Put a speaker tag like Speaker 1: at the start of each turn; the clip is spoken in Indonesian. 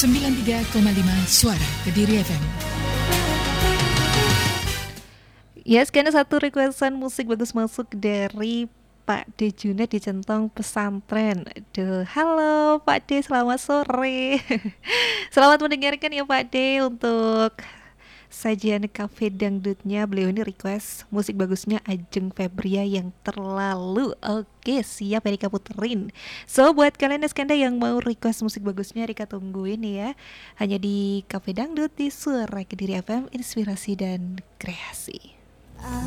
Speaker 1: 93,5 Suara Kediri FM.
Speaker 2: Ya, sekian satu requestan musik bagus masuk dari Pak D Junet di Centong Pesantren. Aduh, halo Pak D, selamat sore. Selamat mendengarkan ya Pak D untuk sajian kafe dangdutnya. Beliau ini request musik bagusnya Ajeng Febria yang terlalu. Oke, siap Erika puterin. So buat kalian skanda yang mau request musik bagusnya, Rika tungguin ya. Hanya di kafe dangdut di Suara Kediri FM, inspirasi dan kreasi.